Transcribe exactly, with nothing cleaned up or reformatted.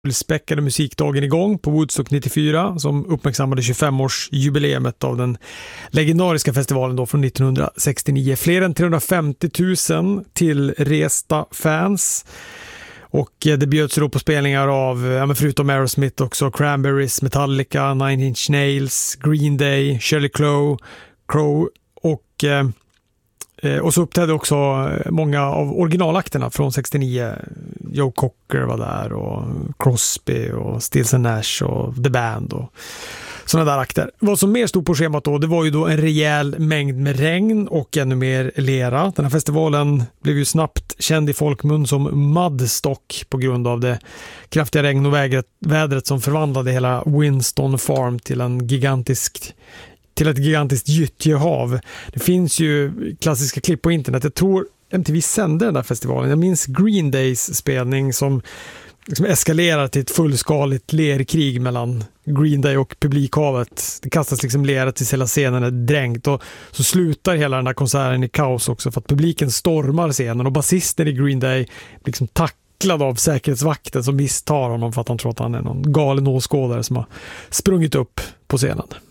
späckade musikdagen igång på Woodstock nittiofyra som uppmärksammade tjugofem-årsjubileumet av den legendariska festivalen då från nittonhundrasextionio. Fler än trehundrafemtio tusen tillresta fans. Och det bjöds då på spelningar av, ja, men förutom Aerosmith också Cranberries, Metallica, Nine Inch Nails, Green Day, Shirley Crow, Crow och eh, och så uppträdde också många av originalakterna från sextionio. Joe Cocker var där och Crosby och Stills and Nash och The Band och sådana där akter. Vad som mer stod på schemat då, det var ju då en rejäl mängd med regn och ännu mer lera. Den här festivalen blev ju snabbt känd i folkmun som Mudstock på grund av det kraftiga regn och vädret, vädret som förvandlade hela Winston Farm till en gigantisk till ett gigantiskt gyttjehav. Det finns ju klassiska klipp på internet. Jag tror M T V sände den där festivalen. Jag minns Green Days spelning som liksom eskalerar till ett fullskaligt lerkrig mellan Green Day och publikhavet. Det kastas liksom lera tills hela scenen är dränkt och så slutar hela den här konserten i kaos också för att publiken stormar scenen och basisten i Green Day liksom tacklad av säkerhetsvakten som misstar honom för att han tror att han är någon galen åskådare som har sprungit upp på scenen.